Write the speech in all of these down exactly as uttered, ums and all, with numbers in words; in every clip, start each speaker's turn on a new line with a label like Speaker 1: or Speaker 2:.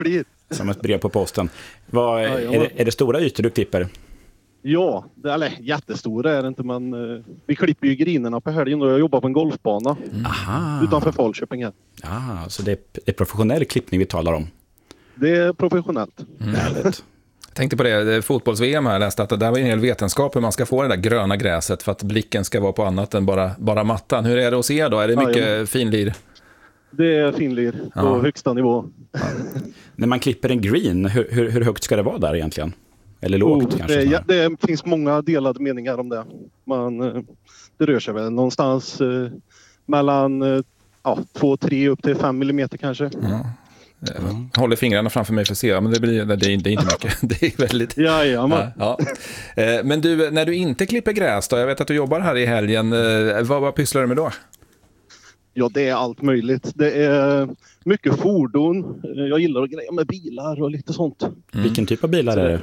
Speaker 1: blir.
Speaker 2: Som ett brev på posten. Vad, är, det, är det stora ytor du klipper?
Speaker 1: Ja, det, eller jättestora är det inte, men uh, vi klipper ju grinerna på helgen och jag jobbar på en golfbana
Speaker 2: Aha.
Speaker 1: utanför Falköping här.
Speaker 2: Ah, så det är, det är professionell klippning vi talar om?
Speaker 1: Det är professionellt.
Speaker 2: Mm. Härligt.
Speaker 3: Jag tänkte på det, det fotbolls-V M här, jag läste att det där var en hel vetenskap hur man ska få det där gröna gräset för att blicken ska vara på annat än bara, bara mattan. Hur är det hos er då? Är det mycket ja, finlir?
Speaker 1: Det är finlir på ja. högsta nivå.
Speaker 2: Ja. När man klipper en green, hur, hur, hur högt ska det vara där egentligen? Eller lågt oh, kanske?
Speaker 1: Det, ja, det finns många delade meningar om det. Man, det rör sig väl någonstans eh, mellan eh, ja, två tre upp till fem millimeter kanske.
Speaker 3: Ja. Jag håller fingrarna framför mig för att se, men det, blir, det, är, det är inte mycket. Det är väldigt...
Speaker 1: Ja, ja, man.
Speaker 3: ja, ja. Men du, när du inte klipper gräs då, jag vet att du jobbar här i helgen, vad, vad pysslar du med då?
Speaker 1: Ja, det är allt möjligt. Det är mycket fordon. Jag gillar att greja med bilar och lite sånt.
Speaker 2: Mm. Vilken typ av bilar är det?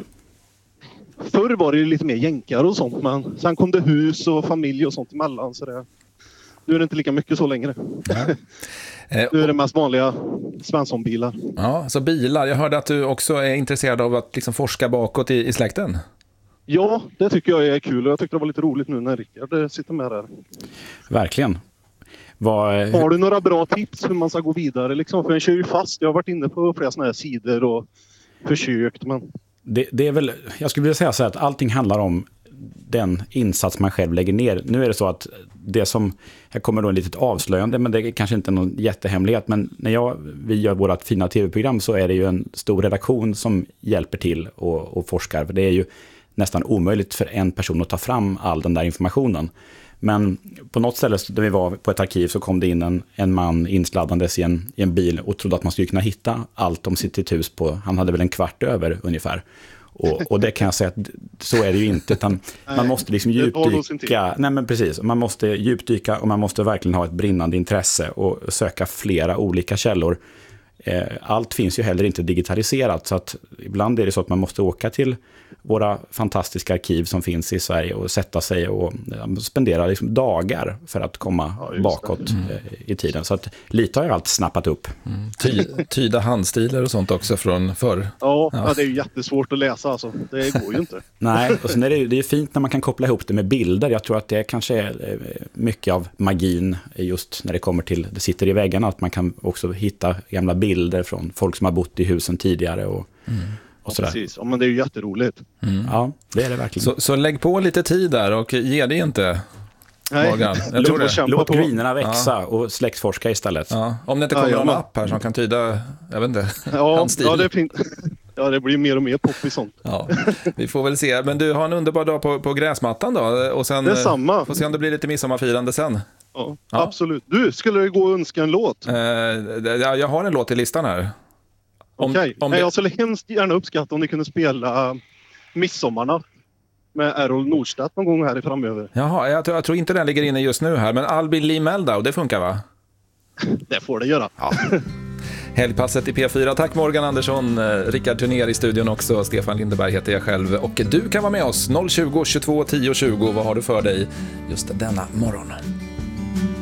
Speaker 1: Förr var det lite mer jänkar och sånt, men sen kom det hus och familj och sånt emellan, så det, nu är det inte lika mycket så längre. Ja. Nu är det mest vanliga Svenssonbilar.
Speaker 3: Ja, så bilar. Jag hörde att du också är intresserad av att liksom forska bakåt i, i släkten.
Speaker 1: Ja, det tycker jag är kul och jag tycker det var lite roligt nu när Rickard sitter med där.
Speaker 2: Verkligen. Vad...
Speaker 1: Har du några bra tips hur man ska gå vidare? Liksom? För jag kör ju fast. Jag har varit inne på flera sådana här sidor och försökt. Men...
Speaker 2: Det, det är väl, jag skulle vilja säga så här att allting handlar om den insats man själv lägger ner. Nu är det så att det som, här kommer då en litet avslöjande, men det är kanske inte någon jättehemlighet, men när jag, vi gör vårat fina tv-program så är det ju en stor redaktion som hjälper till och, och forskar. För det är ju nästan omöjligt för en person att ta fram all den där informationen. Men på något ställe där vi var på ett arkiv så kom det in en, en man insladdandes i en, i en bil och trodde att man skulle kunna hitta allt om sitt hus på, han hade väl en kvart över ungefär. Och, och det kan jag säga att så är det ju inte, utan man måste liksom djupdyka. Nej, men precis, man måste djupdyka och man måste verkligen ha ett brinnande intresse och söka flera olika källor. Allt finns ju heller inte digitaliserat, så att ibland är det så att man måste åka till våra fantastiska arkiv som finns i Sverige och sätta sig och spendera liksom dagar för att komma ja, bakåt mm. i tiden. Så att lite har jag allt snappat upp.
Speaker 3: Mm. Ty, tyda handstilar och sånt också från förr.
Speaker 1: Ja, ja. ja, det är ju jättesvårt att läsa alltså. Det går ju inte.
Speaker 2: Nej, och sen är det ju det är fint när man kan koppla ihop det med bilder. Jag tror att det kanske är mycket av magin just när det kommer till, det sitter i väggarna, att man kan också hitta gamla bilder från folk som har bott i husen tidigare och
Speaker 3: mm.
Speaker 1: Ja, precis. Ja, men det är ju jätteroligt.
Speaker 2: Mm. Ja, det är det verkligen.
Speaker 3: Så, så lägg på lite tid där och ge det inte, Morgan.
Speaker 2: Jag tror det. Låt grinerna växa ja. och släktforska istället.
Speaker 3: Ja. Om det inte kommer ja, någon app här som kan tyda, jag vet inte,
Speaker 1: ja,
Speaker 3: hans stil.
Speaker 1: Ja, det är fint. Ja, det blir mer och mer pop i sånt.
Speaker 3: Ja, vi får väl se. Men du har en underbar dag på, på gräsmattan då. Och sen,
Speaker 1: det är samma.
Speaker 3: Får se om det blir lite midsommarfirande sen.
Speaker 1: Ja, ja. Absolut. Du, skulle du gå och önska en låt?
Speaker 3: Eh, jag har en låt i listan här.
Speaker 1: Okej, okay. det... jag skulle hemskt gärna uppskatta om ni kunde spela Midsommarna med Errol Nordstedt någon gång här i framöver.
Speaker 3: Jaha, jag tror, jag tror inte den ligger inne just nu här, men I'll be Lee Meldau, det funkar va?
Speaker 1: Det får det göra.
Speaker 3: Ja. Helgpasset i P fyra. Tack Morgan Andersson, Rickard Turner i studion också, Stefan Lindeberg heter jag själv och du kan vara med oss noll tjugo, tjugotvå, tio tjugo. Vad har du för dig just denna morgon?